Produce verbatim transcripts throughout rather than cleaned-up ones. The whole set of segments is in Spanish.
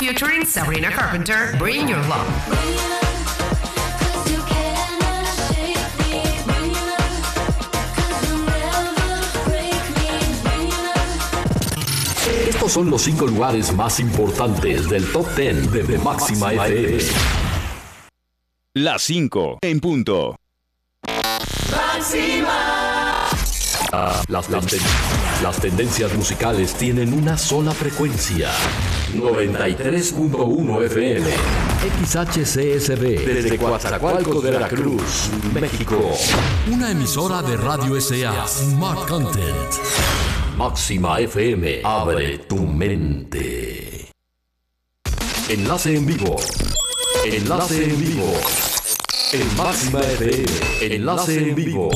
featuring Sabrina Carpenter, Bring Your Love. Estos son los cinco lugares más importantes del Top diez de, de Máxima F M. Las cinco en punto. Máxima. Ah, las, las, ten- las tendencias musicales tienen una sola frecuencia. noventa y tres punto uno F M. X H C S B. Desde Coatzacoalcos, Veracruz, México. Una emisora de Radio S A. Smart Content. Máxima F M, abre tu mente. Enlace en vivo. Enlace en vivo. En Máxima F M, enlace en vivo.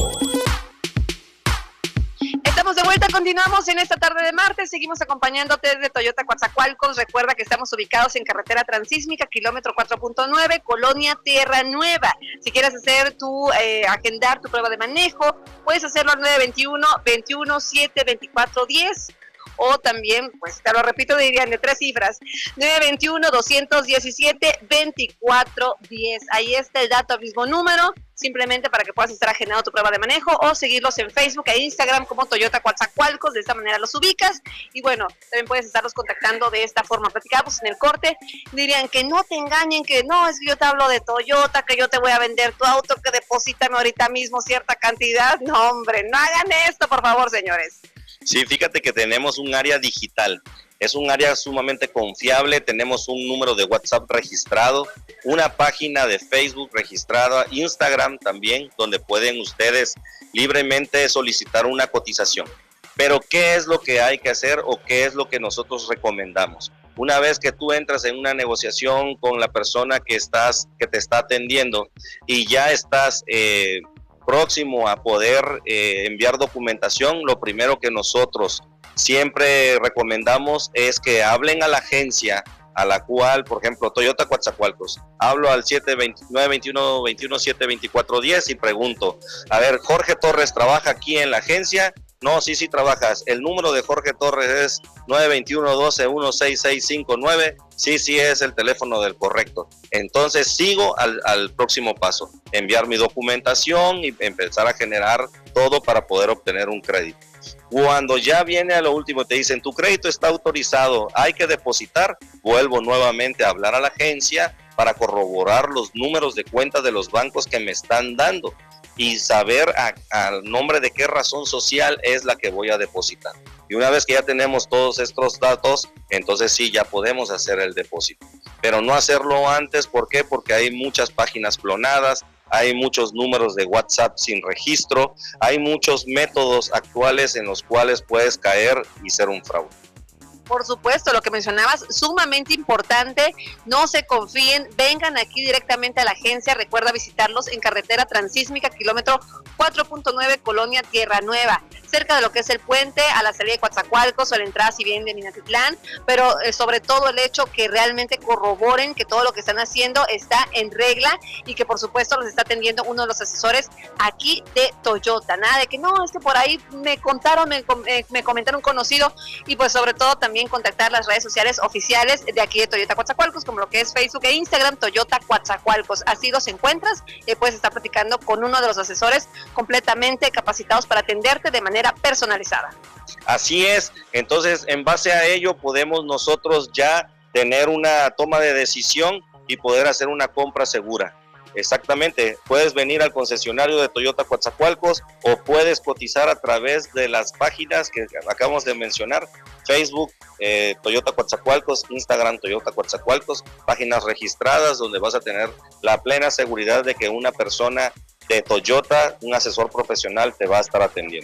Estamos de vuelta, continuamos en esta tarde de martes, seguimos acompañándote desde Toyota Coatzacoalcos. Recuerda que estamos ubicados en carretera transísmica, kilómetro cuatro punto nueve, Colonia Tierra Nueva. Si quieres hacer tu, eh, agendar tu prueba de manejo, puedes hacerlo al nueve veintiuno, veintiuno, siete, veinticuatro, diez. O también, pues te lo repito, dirían de tres cifras, nueve veintiuno, doscientos diecisiete, veinticuatro diez. Ahí está el dato, el mismo número, simplemente para que puedas estar agendando tu prueba de manejo o seguirlos en Facebook e Instagram como Toyota Coatzacoalcos. De esta manera los ubicas y bueno, también puedes estarlos contactando de esta forma. Platicamos en el corte, dirían que no te engañen, que no, es que yo te hablo de Toyota, que yo te voy a vender tu auto, que deposítame ahorita mismo cierta cantidad. No, hombre, no hagan esto, por favor, señores. Sí, fíjate que tenemos un área digital, es un área sumamente confiable, tenemos un número de WhatsApp registrado, una página de Facebook registrada, Instagram también, donde pueden ustedes libremente solicitar una cotización. Pero ¿qué es lo que hay que hacer o qué es lo que nosotros recomendamos? Una vez que tú entras en una negociación con la persona que, estás, que te está atendiendo y ya estás... Eh, próximo a poder eh, enviar documentación, lo primero que nosotros siempre recomendamos es que hablen a la agencia a la cual, por ejemplo, Toyota Coatzacoalcos, hablo al siete nueve veintiuno, veintiuno, siete veinticuatro diez y pregunto, a ver, Jorge Torres trabaja aquí en la agencia. No, sí, sí trabajas. El número de Jorge Torres es nueve veintiuno, doce, dieciséis, seiscientos cincuenta y nueve. Sí, sí es el teléfono del correcto. Entonces sigo al, al próximo paso. Enviar mi documentación y empezar a generar todo para poder obtener un crédito. Cuando ya viene a lo último, te dicen, tu crédito está autorizado, hay que depositar. Vuelvo nuevamente a hablar a la agencia para corroborar los números de cuenta de los bancos que me están dando y saber al nombre de qué razón social es la que voy a depositar. Y una vez que ya tenemos todos estos datos, entonces sí, ya podemos hacer el depósito. Pero no hacerlo antes, ¿por qué? Porque hay muchas páginas clonadas, hay muchos números de WhatsApp sin registro, hay muchos métodos actuales en los cuales puedes caer y ser un fraude. Por supuesto, lo que mencionabas, sumamente importante, no se confíen, vengan aquí directamente a la agencia, recuerda visitarlos en carretera transísmica, kilómetro cuatro punto nueve, Colonia Tierra Nueva, cerca de lo que es el puente, a la salida de Coatzacoalcos o a la entrada si vienen de Minatitlán, pero eh, sobre todo el hecho que realmente corroboren que todo lo que están haciendo está en regla y que por supuesto los está atendiendo uno de los asesores aquí de Toyota, nada de que no, es que por ahí me contaron, me, eh, me comentaron un conocido y pues sobre todo también contactar las redes sociales oficiales de aquí de Toyota Coatzacoalcos, como lo que es Facebook e Instagram, Toyota Coatzacoalcos. Así los encuentras y puedes estar platicando con uno de los asesores completamente capacitados para atenderte de manera personalizada. Así es, entonces en base a ello podemos nosotros ya tener una toma de decisión y poder hacer una compra segura. Exactamente, puedes venir al concesionario de Toyota Coatzacoalcos o puedes cotizar a través de las páginas que acabamos de mencionar, Facebook, eh, Toyota Coatzacoalcos, Instagram, Toyota Coatzacoalcos, páginas registradas donde vas a tener la plena seguridad de que una persona de Toyota, un asesor profesional, te va a estar atendiendo.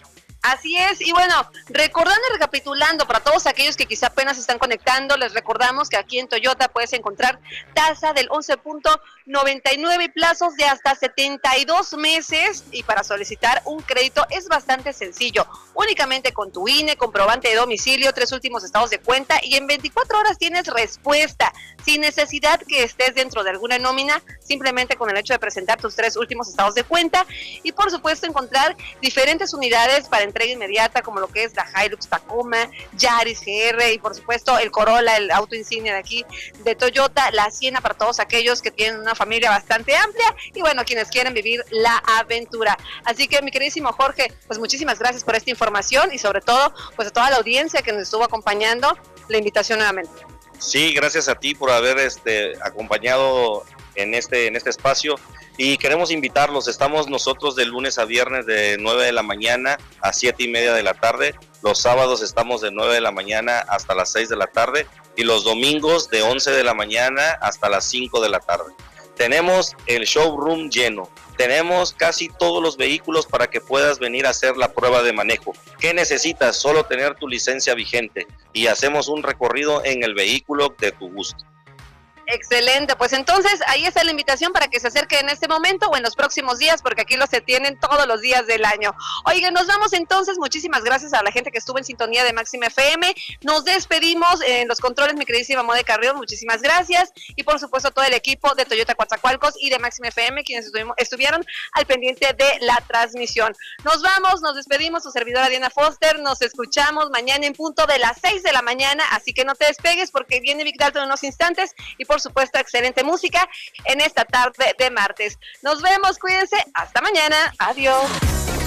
Así es, y bueno, recordando y recapitulando para todos aquellos que quizá apenas se están conectando, les recordamos que aquí en Toyota puedes encontrar tasa del once punto noventa y nueve y plazos de hasta setenta y dos meses, y para solicitar un crédito es bastante sencillo, únicamente con tu I N E, comprobante de domicilio, tres últimos estados de cuenta y en veinticuatro horas tienes respuesta, sin necesidad que estés dentro de alguna nómina, simplemente con el hecho de presentar tus tres últimos estados de cuenta y por supuesto encontrar diferentes unidades para entrega inmediata, como lo que es la Hilux Tacoma, Yaris G R y por supuesto el Corolla, el auto insignia de aquí de Toyota, la Siena para todos aquellos que tienen una familia bastante amplia y bueno, quienes quieren vivir la aventura. Así que mi queridísimo Jorge, pues muchísimas gracias por esta información y sobre todo pues a toda la audiencia que nos estuvo acompañando, la invitación nuevamente. Sí, gracias a ti por haber este, acompañado en este, en este espacio y queremos invitarlos. Estamos nosotros de lunes a viernes de nueve de la mañana a siete y media de la tarde. Los sábados estamos de nueve de la mañana hasta las seis de la tarde y los domingos de once de la mañana hasta las cinco de la tarde. Tenemos el showroom lleno. Tenemos casi todos los vehículos para que puedas venir a hacer la prueba de manejo. ¿Qué necesitas? Solo tener tu licencia vigente y hacemos un recorrido en el vehículo de tu gusto. Excelente, pues entonces ahí está la invitación para que se acerque en este momento o en los próximos días, porque aquí los se tienen todos los días del año. Oigan, nos vamos entonces, muchísimas gracias a la gente que estuvo en sintonía de Máxima F M, nos despedimos en los controles, mi queridísima Mode Carrión, muchísimas gracias, y por supuesto todo el equipo de Toyota Coatzacoalcos y de Máxima F M, quienes estuvimos, estuvieron al pendiente de la transmisión. Nos vamos, nos despedimos, su servidora Diana Foster, nos escuchamos mañana en punto de las seis de la mañana, así que no te despegues porque viene Big Data en unos instantes, y por supuesto excelente música en esta tarde de martes. Nos vemos, cuídense, hasta mañana, adiós.